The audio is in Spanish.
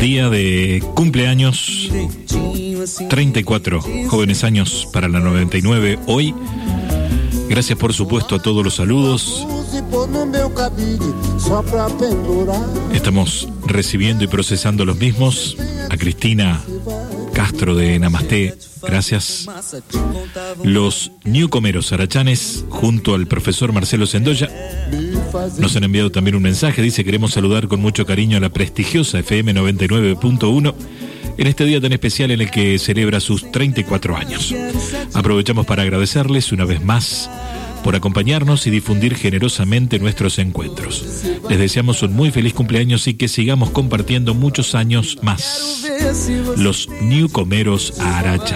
Día de cumpleaños, 34 jóvenes años para la 99 hoy. Gracias por supuesto a todos los saludos. Estamos recibiendo y procesando los mismos. A Cristina Castro de Namasté, gracias. Los Newcomeros Arachanes junto al profesor Marcelo Sendoya nos han enviado también un mensaje. Dice: queremos saludar con mucho cariño a la prestigiosa FM 99.1 en este día tan especial en el que celebra sus 34 años. Aprovechamos para agradecerles una vez más por acompañarnos y difundir generosamente nuestros encuentros. Les deseamos un muy feliz cumpleaños y que sigamos compartiendo muchos años más. Los Newcomeros Aracha.